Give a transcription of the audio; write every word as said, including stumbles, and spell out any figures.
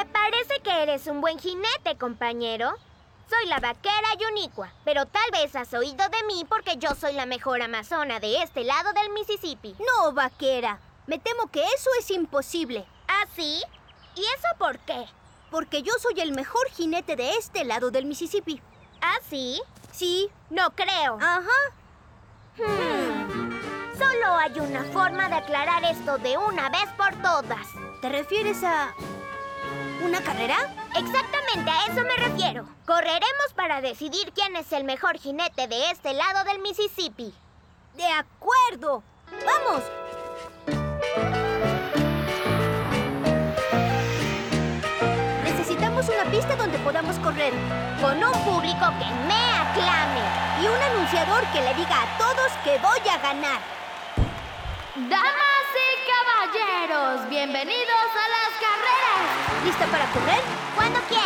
Me parece que eres un buen jinete, compañero. Soy la vaquera Yuniqua, pero tal vez has oído de mí porque yo soy la mejor amazona de este lado del Mississippi. No, vaquera. Me temo que eso es imposible. ¿Ah, sí? ¿Y eso por qué? Porque yo soy el mejor jinete de este lado del Mississippi. ¿Ah, sí? Sí. No creo. Ajá. Hmm. Solo hay una forma de aclarar esto de una vez por todas. ¿Te refieres a una carrera? Exactamente a eso me refiero. Correremos para decidir quién es el mejor jinete de este lado del Mississippi. De acuerdo. ¡Vamos! Necesitamos una pista donde podamos correr. Con un público que me aclame. Y un anunciador que le diga a todos que voy a ganar. Damas y caballeros, bienvenidos a las carreras. ¿Lista para correr? Cuando quieras.